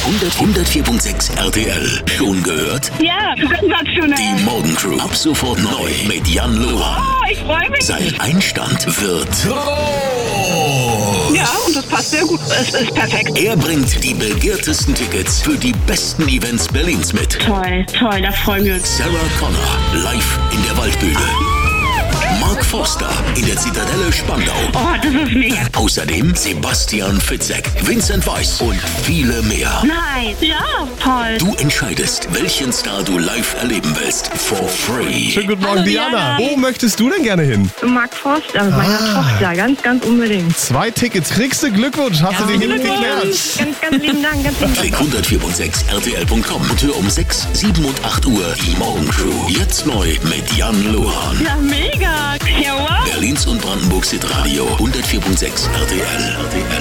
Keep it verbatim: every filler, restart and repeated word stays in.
hundertvier Komma sechs R T L. Schon gehört? Ja, sensationell. Die Morgencrew. Ab sofort neu mit Jan Lohan. Oh, ich freue mich. Sein Einstand wird Ja, und das passt sehr gut. Es ist perfekt. Er bringt die begehrtesten Tickets für die besten Events Berlins mit. Toll, toll, da freuen wir uns. Sarah Connor live in der Waldbühne. Mark Forster in der Zitadelle Spandau. Oh, das ist mega. Außerdem Sebastian Fitzek, Vincent Weiss und viele mehr. Nein, ja, toll. Du entscheidest, welchen Star du live erleben willst. For free. Schönen guten Morgen, Hallo, Diana. Diana. Wo möchtest du denn gerne hin? Mark Forster, also meiner Ah. Tochter, ganz, ganz unbedingt. Zwei Tickets. Kriegst du Glückwunsch. Hast du den Glückwunsch. geklärt? Ganz, ganz lieben Dank, ganz lieben Dank. Klick hundertvier Komma sechs R T L Punkt com und hör um sechs, sieben und acht Uhr die Morgencrew. Jetzt neu mit Jan Lohan. Ja, mega. Ja, wow. Berlins und Brandenburgs Hitradio hundertvier Komma sechs R T L. R T L.